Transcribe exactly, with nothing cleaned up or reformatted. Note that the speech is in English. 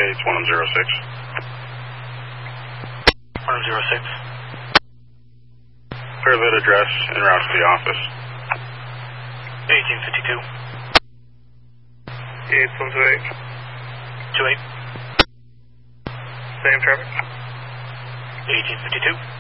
it's one zero six. one zero six. Clear that address en route to the office. eighteen fifty-two. eight one two eight. two eight. Same traffic. eighteen fifty-two.